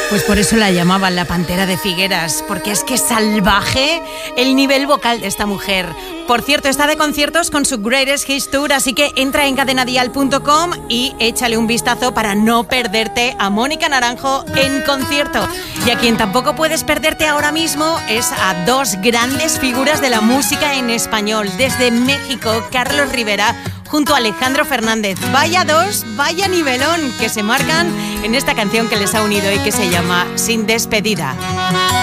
Pues por eso la llamaban la Pantera de Figueras, porque es que es salvaje el nivel vocal de esta mujer. Por cierto, está de conciertos con su Greatest Hits Tour, así que entra en cadenadial.com y échale un vistazo para no perderte a Mónica Naranjo en concierto. Y a quien tampoco puedes perderte ahora mismo es a dos grandes figuras de la música en español. Desde México, Carlos Rivera junto a Alejandro Fernández. Vaya dos, vaya nivelón que se marcan en esta canción que les ha unido y que se llama Sin Despedida.